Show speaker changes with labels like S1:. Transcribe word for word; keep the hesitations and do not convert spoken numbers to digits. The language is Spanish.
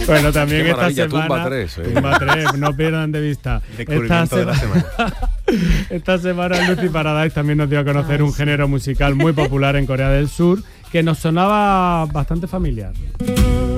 S1: Bueno, también
S2: Qué
S1: esta
S2: maravilla,
S1: semana...
S2: Tumba tres, ¿eh?
S1: Tumba tres, no pierdan de vista. Esta,
S3: de la semana.
S1: esta semana Lucy Paradise también nos dio a conocer un género musical muy popular en Corea del Sur que nos sonaba bastante familiar.